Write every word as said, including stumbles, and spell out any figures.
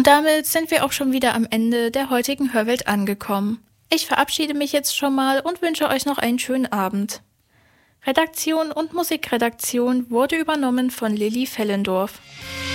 Und damit sind wir auch schon wieder am Ende der heutigen Hörwelt angekommen. Ich verabschiede mich jetzt schon mal und wünsche euch noch einen schönen Abend. Redaktion und Musikredaktion wurde übernommen von Lilly Fellendorf.